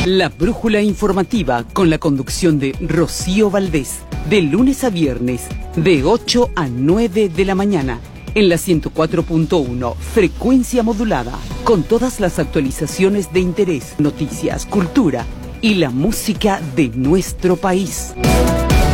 La brújula informativa con la conducción de Rocío Valdés, de lunes a viernes, de 8 a 9 de la mañana, en la 104.1, frecuencia modulada, con todas las actualizaciones de interés, noticias, cultura y la música de nuestro país.